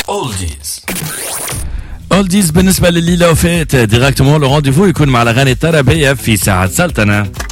اولديز بالنسبة لليلة وفات ديراكتومون. لو رونديفو يكون مع الأغاني الطربية في ساعة سلطنة.